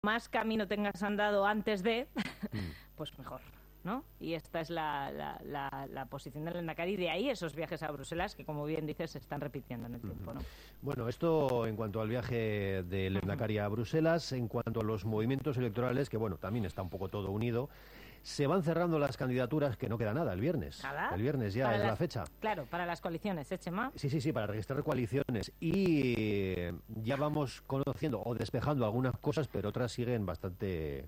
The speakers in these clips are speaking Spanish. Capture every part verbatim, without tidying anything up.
más camino tengas andado antes de, pues mejor, ¿no? Y esta es la, la, la, la posición del Lehendakari, de ahí esos viajes a Bruselas que, como bien dices, se están repitiendo en el tiempo, ¿no? Bueno, esto en cuanto al viaje del Lehendakari a Bruselas. En cuanto a los movimientos electorales, que bueno, también está un poco todo unido, se van cerrando las candidaturas, que no queda nada, el viernes. ¿Nada? El viernes ya Para es las, la fecha. Claro, para las coaliciones, ¿eh, Chema? Sí, sí, sí, para registrar coaliciones. Y eh, ya vamos conociendo o despejando algunas cosas, pero otras siguen bastante...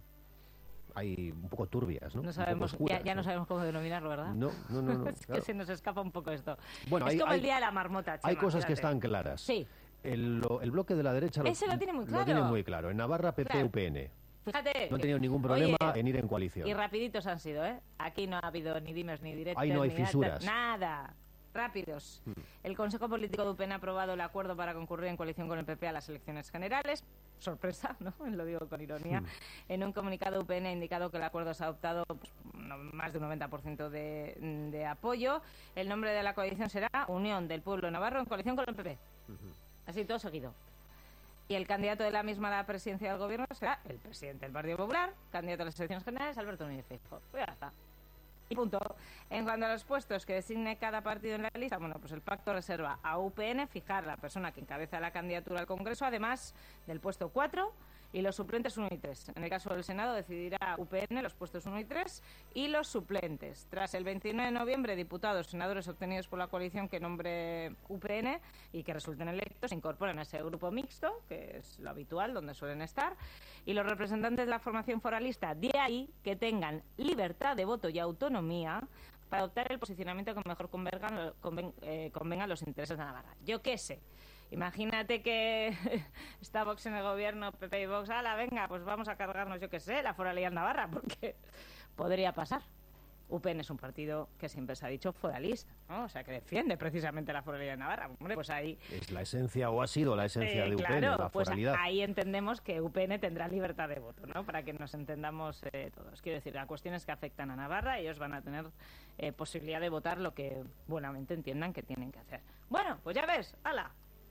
hay un poco turbias, ¿no? No sabemos, oscuras, ya, ya no, ¿no? sabemos cómo denominarlo, ¿verdad? No, no, no. no es claro. que se nos escapa un poco esto. Bueno, es hay, como hay, el día de la marmota, Chema, hay cosas fíjate. que están claras. Sí. El, lo, el bloque de la derecha lo, Ese lo tiene muy claro. Lo tiene muy claro. En Navarra, P P, Claro. U P N. Fíjate. No han tenido ningún problema Oye, en ir en coalición. Y rapiditos han sido, ¿eh? Aquí no ha habido ni dimes ni directos. Ahí no hay ni fisuras. Nada. Rápidos. Hmm. El Consejo Político de U P N ha aprobado el acuerdo para concurrir en coalición con el P P a las elecciones generales. Sorpresa, ¿no? Lo digo con ironía. Hmm. En un comunicado, U P N ha indicado que el acuerdo se ha adoptado pues, no, más de un noventa por ciento de, de apoyo. El nombre de la coalición será Unión del Pueblo Navarro en coalición con el P P. Uh-huh. Así todo seguido. Y el candidato de la misma a la presidencia del gobierno será el presidente del Partido Popular, candidato a las elecciones generales, Alberto Núñez Feijóo. Pues ya está. Y punto. En cuanto a los puestos que designe cada partido en la lista, bueno, pues el pacto reserva a U P N fijar la persona que encabeza la candidatura al Congreso, además del puesto cuatro y los suplentes uno y tres. En el caso del Senado decidirá U P N los puestos uno y tres y los suplentes. Tras el veintinueve de noviembre, diputados, senadores obtenidos por la coalición que nombre U P N y que resulten electos se incorporan a ese grupo mixto, que es lo habitual, donde suelen estar, y los representantes de la formación foralista, de ahí que tengan libertad de voto y autonomía para adoptar el posicionamiento que mejor convengan, conven, eh, convengan los intereses de Navarra. Yo qué sé. Imagínate que está Vox en el gobierno, P P y Vox, ala, venga, pues vamos a cargarnos, yo qué sé, la foralidad en Navarra, porque podría pasar. U P N es un partido que siempre se ha dicho foralista, ¿no? O sea, que defiende precisamente la foralidad en Navarra. Hombre, pues ahí... Es la esencia, o ha sido la esencia eh, de U P N, claro, la pues foralidad. Ahí entendemos que U P N tendrá libertad de voto, ¿no? Para que nos entendamos eh, todos. Quiero decir, a cuestiones que afectan a Navarra, ellos van a tener eh, posibilidad de votar lo que buenamente entiendan que tienen que hacer. Bueno, pues ya ves, ¡hala!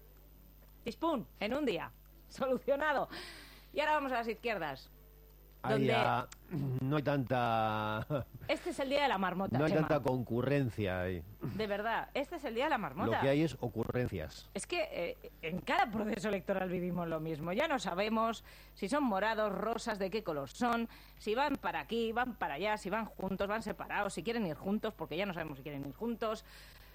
¡Dispún! En un día. Solucionado. Y ahora vamos a las izquierdas. Ahí Donde... ya no hay tanta... Este es el día de la marmota, No hay Chema. tanta concurrencia ahí. De verdad, este es el día de la marmota. Lo que hay es ocurrencias. Es que eh, en cada proceso electoral vivimos lo mismo. Ya no sabemos si son morados, rosas, de qué color son, si van para aquí, van para allá, si van juntos, van separados, si quieren ir juntos, porque ya no sabemos si quieren ir juntos.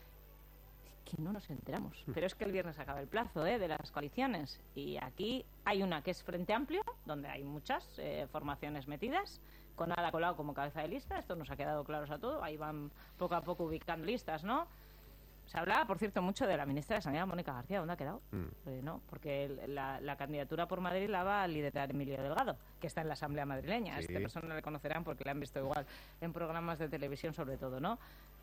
Que no nos enteramos. Pero es que el viernes acaba el plazo ¿eh? de las coaliciones. Y aquí hay una que es Frente Amplio, donde hay muchas eh, formaciones metidas, con Ada Colau como cabeza de lista. Esto nos ha quedado claro a todos. Ahí van poco a poco ubicando listas, ¿no? Se hablaba, por cierto, mucho de la ministra de Sanidad, Mónica García. ¿Dónde ha quedado? Mm. Eh, no, porque la, la candidatura por Madrid la va a liderar Emilio Delgado, que está en la Asamblea madrileña. Sí. A esta persona le conocerán porque la han visto igual en programas de televisión, sobre todo, ¿no?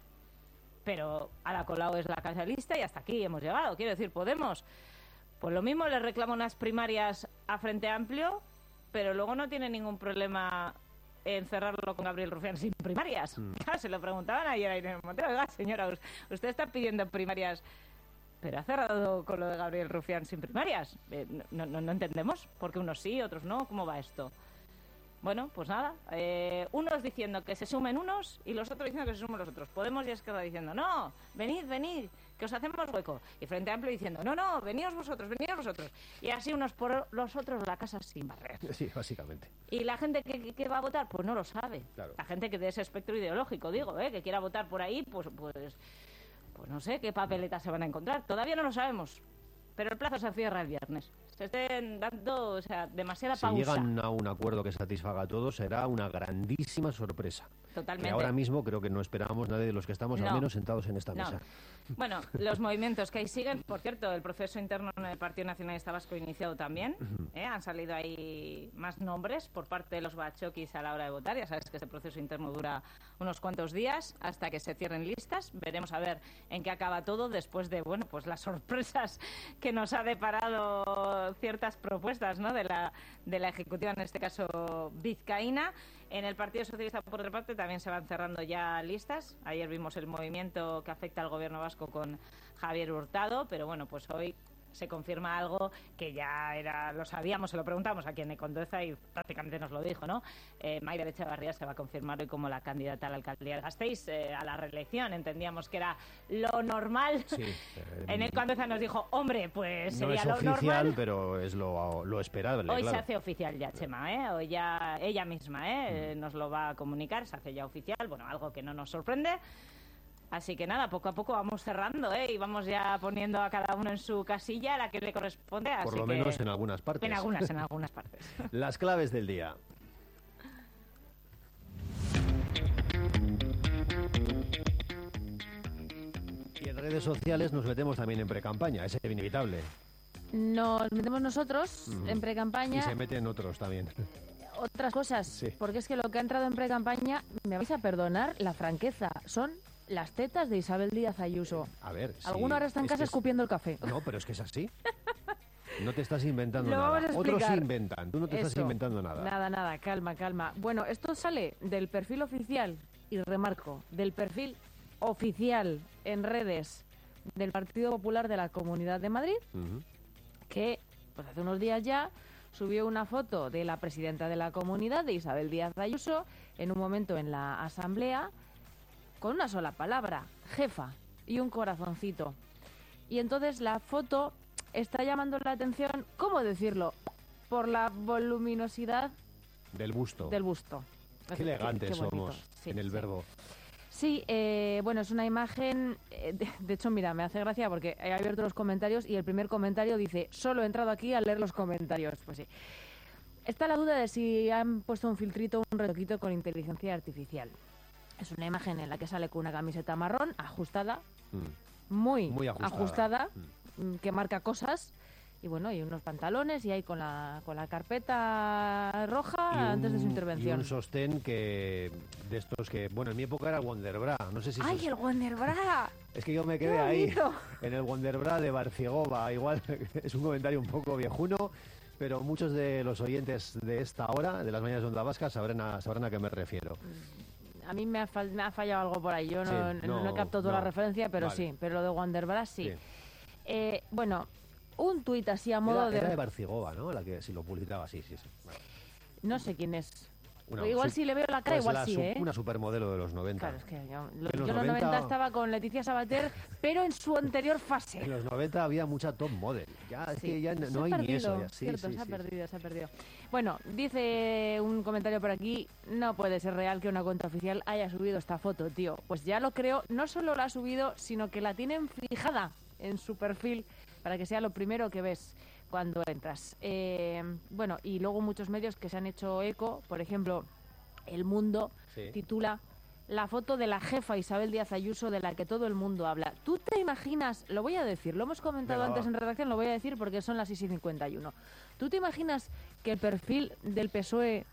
Pero Ada Colau es la cabeza de lista y hasta aquí hemos llegado. Quiero decir, Podemos, pues lo mismo le reclama unas primarias a Frente Amplio, pero luego no tiene ningún problema en cerrarlo con Gabriel Rufián sin primarias. Mm. Claro, se lo preguntaban ayer a Irene Montero. Oiga, señora, usted está pidiendo primarias, pero ha cerrado con lo de Gabriel Rufián sin primarias. Eh, no, no, no entendemos, porque unos sí, otros no. ¿Cómo va esto? Bueno, pues nada, eh, unos diciendo que se sumen unos y los otros diciendo que se sumen los otros. Podemos y Esquerra diciendo, no, venid, venid, que os hacemos hueco. Y Frente Amplio diciendo, no, no, veníos vosotros, veníos vosotros. Y así unos por los otros la casa sin barrer. Sí, básicamente. ¿Y la gente que, que, que va a votar? Pues no lo sabe. Claro. La gente que de ese espectro ideológico, digo, ¿eh? que quiera votar por ahí, pues, pues, pues no sé qué papeletas se van a encontrar. Todavía no lo sabemos. Pero el plazo se cierra el viernes. Se estén dando, o sea, demasiada pausa. Si llegan a un acuerdo que satisfaga a todos, será una grandísima sorpresa. Totalmente. Que ahora mismo creo que no esperábamos nadie de los que estamos no. al menos sentados en esta no. mesa. Bueno, los movimientos que ahí siguen, por cierto, el proceso interno en el Partido Nacionalista Vasco iniciado también. ¿eh? Han salido ahí más nombres por parte de los bachoquis a la hora de votar. Ya sabes que este proceso interno dura unos cuantos días hasta que se cierren listas. Veremos a ver en qué acaba todo después de, bueno, pues las sorpresas que nos ha deparado ciertas propuestas, ¿no? de la de la ejecutiva, en este caso vizcaína. En el Partido Socialista, por otra parte, también se van cerrando ya listas. Ayer vimos el movimiento que afecta al gobierno vasco con Javier Hurtado, pero bueno, pues hoy se confirma algo que ya era lo sabíamos, se lo preguntamos a quien de Condueza y prácticamente nos lo dijo, ¿no? Eh, Mayra Echevarría se va a confirmar hoy como la candidata a la alcaldía de Gasteiz, eh, a la reelección. Entendíamos que era lo normal. Sí, eh, en el Condueza nos dijo, hombre, pues no sería es lo oficial, normal. pero es lo, lo esperable. Hoy claro. se hace oficial ya, Chema, ¿eh? Hoy ya ella misma, ¿eh? Mm. Nos lo va a comunicar, se hace ya oficial, bueno, algo que no nos sorprende. Así que nada, poco a poco vamos cerrando, ¿eh? Y vamos ya poniendo a cada uno en su casilla, la que le corresponde. Así Por lo que... menos en algunas partes. En algunas, en algunas partes. Las claves del día. Y en redes sociales nos metemos también en precampaña, es inevitable. Nos metemos nosotros mm. en precampaña. Y se meten otros también. Otras cosas, sí. Porque es que lo que ha entrado en precampaña, me vais a perdonar la franqueza, son las tetas de Isabel Díaz Ayuso. A ver, Alguno sí, ahora está en casa es escupiendo el café. No, pero es que es así. No te estás inventando Lo nada. vamos a Otros explicar. inventan, tú no te Eso. estás inventando nada. Nada, nada, calma, calma. Bueno, esto sale del perfil oficial, y remarco, del perfil oficial en redes del Partido Popular de la Comunidad de Madrid, Uh-huh. que pues hace unos días ya subió una foto de la presidenta de la comunidad, de Isabel Díaz Ayuso, en un momento en la asamblea, con una sola palabra, jefa, y un corazoncito. Y entonces la foto está llamando la atención, ¿cómo decirlo? Por la voluminosidad del busto. Del busto. Qué elegantes qué, qué somos sí, en el sí. verbo. Sí, eh, bueno, es una imagen, eh, de, de hecho, mira, me hace gracia porque he abierto los comentarios y el primer comentario dice, solo he entrado aquí a leer los comentarios. Pues sí. Está la duda de si han puesto un filtrito, un retoquito con inteligencia artificial. Es una imagen en la que sale con una camiseta marrón, ajustada, Mm. muy, Muy ajustada, ajustada Mm. que marca cosas. Y bueno, y unos pantalones y ahí con la, con la carpeta roja Y un- antes de su intervención. Y un sostén que de estos que, bueno, en mi época era el Wonderbra. No sé si ¡Ay, eso- el Wonderbra! Es que yo me ¡Qué quedé ahí, bonito! en el Wonderbra de Barcegova. Igual es un comentario un poco viejuno, pero muchos de los oyentes de esta hora, de las mañanas de Onda Vasca, sabrán a, sabrán a qué me refiero. A mí me ha, fal- me ha fallado algo por ahí. Yo no, Sí, no, no, he captado toda no. la referencia, pero Vale. sí. Pero lo de Wonderbra sí. Sí. Eh, bueno, un tuit así a modo Era, de... era de Barcegova, ¿no? La que si lo publicitaba, sí, sí, sí. Vale. No sé quién es. Una Igual su- si le veo la cara, pues igual la sí, su- ¿eh? Una supermodelo de los noventa. Claro, es que yo, lo- En los yo en los noventa noventa estaba con Leticia Sabater, pero en su anterior fase. En los noventa había mucha top model. Ya, es Sí, que ya no, se no ha hay perdido, ni eso. Ya. Sí, cierto, sí, se ha sí, perdido, se ha perdido. Bueno, dice un comentario por aquí, no puede ser real que una cuenta oficial haya subido esta foto, tío. Pues ya lo creo, no solo la ha subido, sino que la tienen fijada en su perfil para que sea lo primero que ves cuando entras. Eh, bueno, y luego muchos medios que se han hecho eco, por ejemplo, El Mundo Sí. titula la foto de la jefa Isabel Díaz Ayuso de la que todo el mundo habla. ¿Tú te imaginas? Lo voy a decir, lo hemos comentado Venga, antes va. en redacción, lo voy a decir porque son las seis y cincuenta y uno. ¿Tú te imaginas que el perfil del P S O E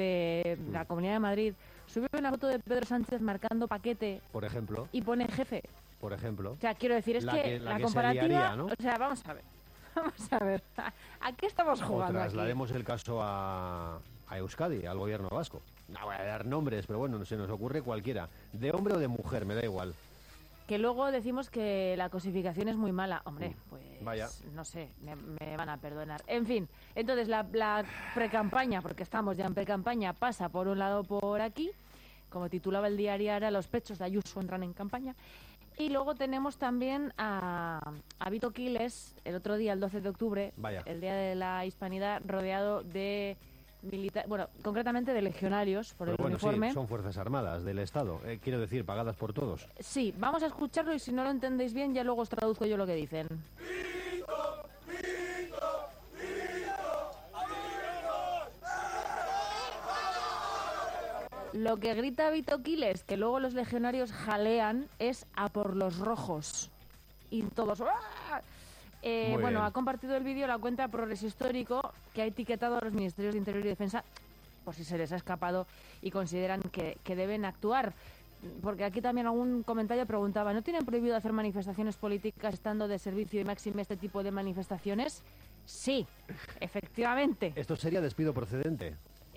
de la Comunidad de Madrid sube una foto de Pedro Sánchez marcando paquete Por ejemplo, y pone jefe? por ejemplo. O sea, quiero decir, es La que, que- la la, que se comparativa... liaría, ¿no? O sea, vamos a ver. Vamos a ver. ¿A qué estamos O jugando aquí? traslademos el caso a, a Euskadi, al gobierno vasco. No voy a dar nombres, pero bueno, se nos ocurre cualquiera. De hombre o de mujer, me da igual. Que luego decimos que la cosificación es muy mala. Hombre, pues Vaya. no sé, me, me van a perdonar. En fin, entonces la, la precampaña, porque estamos ya en precampaña, pasa por un lado por aquí. Como titulaba el diario Ara, los pechos de Ayuso entran en campaña. Y luego tenemos también a, a Vito Quiles, el otro día, el doce de octubre, Vaya. el Día de la Hispanidad, rodeado de militares, bueno, concretamente de legionarios por Pero el bueno, uniforme. sí, son fuerzas armadas del Estado. eh, quiero decir, pagadas por todos. Sí, vamos a escucharlo y si no lo entendéis bien ya luego os traduzco yo lo que dicen. Lo que grita Vito Quiles, que luego los legionarios jalean, es a por los rojos. Y todos... ¡ah! Eh, Muy bueno, bien. ha compartido el vídeo la cuenta Progreso Histórico, que ha etiquetado a los ministerios de Interior y Defensa por si se les ha escapado y consideran que, que deben actuar. Porque aquí también algún comentario preguntaba, ¿no tienen prohibido hacer manifestaciones políticas estando de servicio y máxime este tipo de manifestaciones? Sí, efectivamente. Esto sería despido procedente.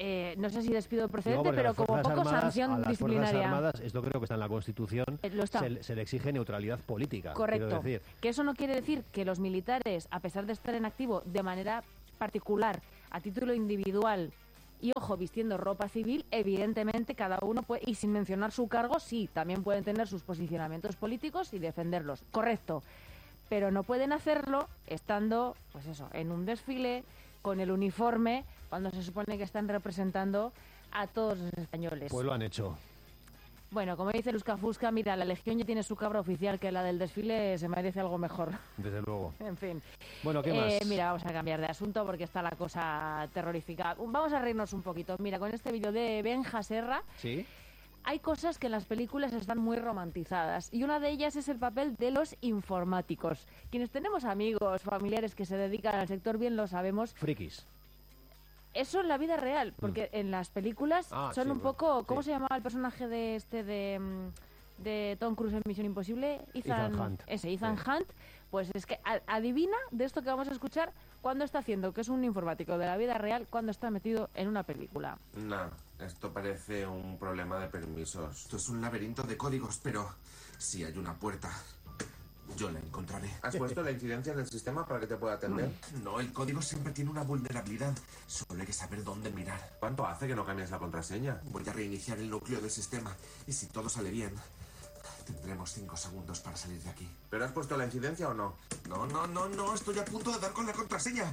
eh, no sé si despido procedente, No, pero como poco Armadas, sanción a las disciplinaria. Fuerzas Armadas, esto creo que está en la Constitución, Eh, lo está. Se, se le exige neutralidad política. Correcto. Quiero decir. Que eso no quiere decir que los militares, a pesar de estar en activo de manera particular, a título individual, y ojo, vistiendo ropa civil, evidentemente cada uno puede, y sin mencionar su cargo, sí, también pueden tener sus posicionamientos políticos y defenderlos. Correcto. Pero no pueden hacerlo estando, pues eso, en un desfile, con el uniforme, cuando se supone que están representando a todos los españoles. Pues lo han hecho. Bueno, como dice Lusca Fusca, mira, la Legión ya tiene su cabra oficial, que la del desfile se merece algo mejor. Desde luego. En fin. Bueno, ¿qué Eh, más? mira, vamos a cambiar de asunto porque está la cosa terrorífica. Vamos a reírnos un poquito. Mira, con este vídeo de Benja Serra, ¿Sí? hay cosas que en las películas están muy romantizadas y una de ellas es el papel de los informáticos. Quienes tenemos amigos, familiares que se dedican al sector bien lo sabemos. Frikis. Eso en la vida real, porque en las películas Ah, son sí, un bueno, poco... ¿Cómo sí. se llamaba el personaje de este de, mm, de Tom Cruise en Misión Imposible? Ethan Hunt. Ese, Ethan Sí. Hunt. Pues es que a- adivina de esto que vamos a escuchar cuándo está haciendo, que es un informático de la vida real, cuando está metido en una película. No, esto parece un problema de permisos. Esto es un laberinto de códigos, pero si hay una puerta, yo la encontraré. ¿Has puesto la incidencia en el sistema para que te pueda atender? No, el código siempre tiene una vulnerabilidad. Solo hay que saber dónde mirar. ¿Cuánto hace que no cambias la contraseña? Voy a reiniciar el núcleo del sistema y si todo sale bien, tendremos cinco segundos para salir de aquí. ¿Pero has puesto la incidencia o no? No, no, no, no, estoy a punto de dar con la contraseña.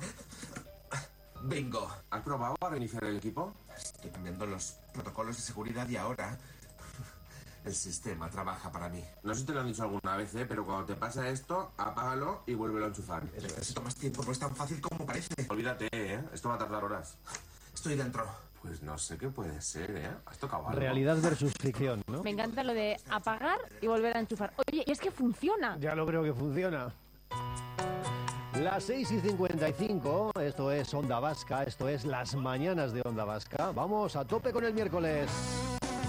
Bingo. ¿Has probado a reiniciar el equipo? Estoy cambiando los protocolos de seguridad y ahora el sistema trabaja para mí. No sé si te lo han dicho alguna vez, ¿eh? Pero cuando te pasa esto, apágalo y vuélvelo a enchufar. Necesito más tiempo, no es tan fácil como parece. Olvídate, ¿eh? Esto va a tardar horas. Estoy dentro. Pues no sé qué puede ser, ¿eh? ¿Has tocado algo? Realidad versus ficción, ¿no? Me encanta lo de apagar y volver a enchufar. Oye, y es que funciona. Ya lo creo que funciona. Las seis y cincuenta y cinco, esto es Onda Vasca, esto es Las Mañanas de Onda Vasca. Vamos a tope con el miércoles.